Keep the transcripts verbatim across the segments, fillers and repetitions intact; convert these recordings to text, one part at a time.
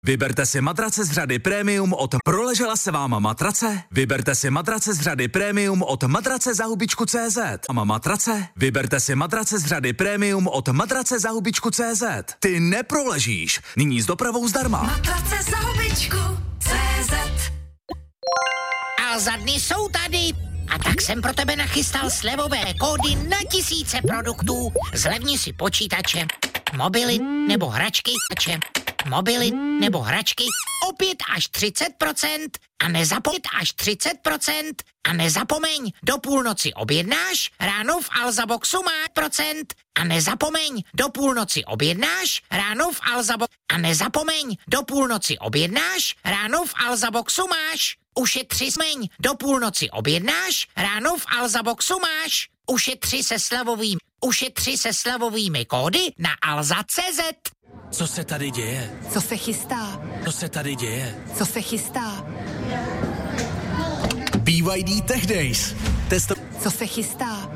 Vyberte si matrace z řady Premium od Proležela se váma matrace? Vyberte si matrace z řady Premium od matrace za hubičku tečka cé zet. A matrace? Vyberte si matrace z řady Premium od matrace za hubičku tečka cé zet. Ty neproležíš. Nyní s dopravou zdarma. Matrace za hubičku tečka cé zet. Alza dny jsou tady. A tak jsem pro tebe nachystal slevové kódy na tisíce produktů. Zlevni si počítače, mobily nebo hračky, mobily nebo hračky o pět až třicet procent a nezapomeň až třicet procent a nezapomeň, do půlnoci objednáš, ráno v Alzaboxu má procent a nezapomeň, do půlnoci objednáš, ráno v Alzaboxu a nezapomeň, do půlnoci objednáš, ráno v Alzaboxu máš. Ušetři smeň, do půlnoci objednáš, ráno v Alzaboxu máš. Ušetři se slevovým, ušetři se slevovými kódy na alza tečka cé zet. Co se tady děje? Co se chystá? Co se tady děje? Co se chystá? B Y D Tech Days. Testo... Co se chystá?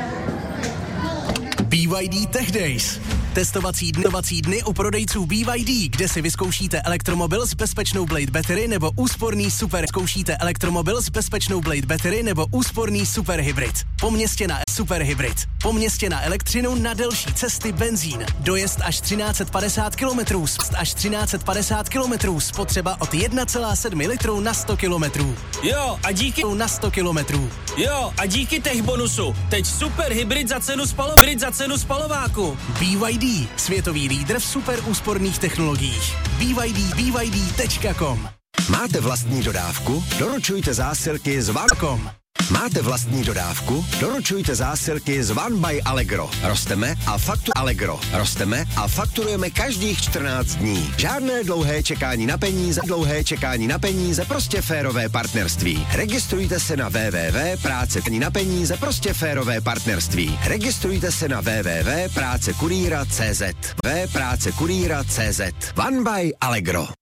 B Y D Tech Days. Testovací dnovací dny u prodejců B Y D, kde si vyzkoušíte elektromobil s bezpečnou Blade Battery nebo úsporný super. Zkoušíte elektromobil s bezpečnou Blade Battery nebo úsporný super hybrid. Po městě na super hybrid. Po městě na elektřinu na delší cesty benzín. Dojezd až třináct set padesát kilometrů. Až třináct set padesát kilometrů. Spotřeba od jedna celá sedm litru na sto kilometrů. Jo, a díky na sto kilometrů. Jo, a díky tech bonusu. Teď super hybrid za cenu spalo... hybrid za cenu spalováku. B Y D, světový lídr v super úsporných technologiích. B Y D, B Y D tečka com. Máte vlastní dodávku? Doručujte zásilky z Vancom. Máte vlastní dodávku? Doručujte zásilky z One by Allegro. Rosteme a faktu Allegro. Rosteme a fakturujeme každých čtrnáct dní. Žádné dlouhé čekání na peníze, dlouhé čekání na peníze, prostě férové partnerství. Registrujte se na www práce na peníze, prostě férové partnerství. Registrujte se na www práce kurýra tečka cé zet. w práce kurýra tečka cé zet. One by Allegro.